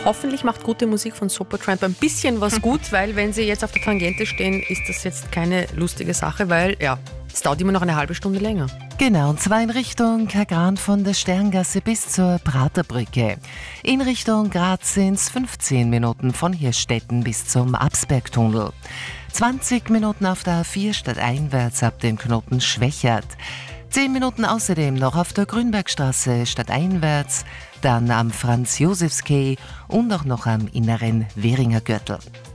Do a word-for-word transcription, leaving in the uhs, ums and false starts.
hoffentlich macht gute Musik von Supertramp ein bisschen was gut, weil wenn sie jetzt auf der Tangente stehen, ist das jetzt keine lustige Sache, weil ja, es dauert immer noch eine halbe Stunde länger. Genau, und zwar in Richtung Kagran von der Sterngasse bis zur Praterbrücke. In Richtung Graz sind es fünfzehn Minuten von Hirstetten bis zum Absbergtunnel. zwanzig Minuten auf der A vier stadteinwärts ab dem Knoten Schwächert. zehn Minuten außerdem noch auf der Grünbergstraße stadteinwärts, dann am Franz-Josefs-Quai und auch noch am inneren Währinger Gürtel.